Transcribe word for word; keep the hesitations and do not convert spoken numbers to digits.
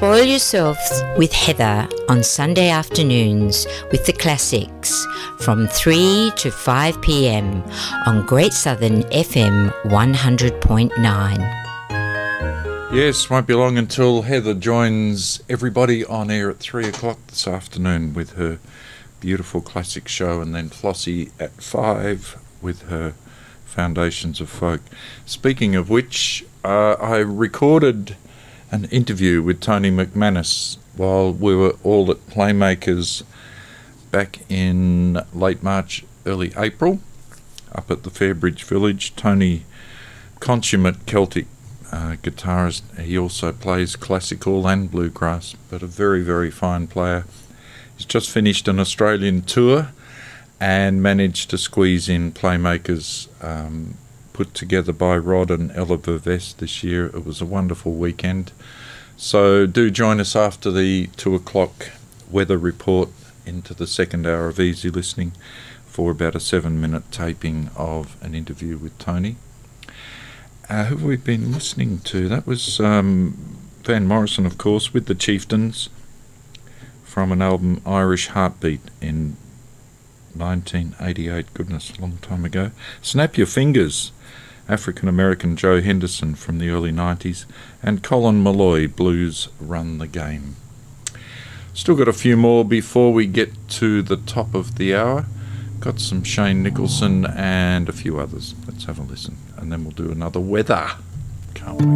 Spoil yourselves with Heather on Sunday afternoons with the classics from three to five p m on Great Southern F M one hundred point nine. Yes, won't be long until Heather joins everybody on air at three o'clock this afternoon with her beautiful classic show, and then Flossie at five with her Foundations of Folk. Speaking of which, uh, I recorded an interview with Tony McManus while we were all at Playmakers back in late March, early April, up at the Fairbridge Village. Tony, consummate Celtic uh, guitarist. He also plays classical and bluegrass, but a very, very fine player. He's just finished an Australian tour and managed to squeeze in Playmakers um, put together by Rod and Ella Vervest this year. It was a wonderful weekend. So do join us after the two o'clock weather report into the second hour of Easy Listening for about a seven minute taping of an interview with Tony. Uh, who have we been listening to? That was um, Van Morrison, of course, with the Chieftains from an album Irish Heartbeat in nineteen eighty-eight. Goodness, a long time ago. Snap Your Fingers, African-American Joe Henderson from the early nineties, and Colin Malloy, Blues Run the Game. Still got a few more before we get to the top of the hour. Got some Shane Nicholson and a few others. Let's have a listen, and then we'll do another weather. Can't wait.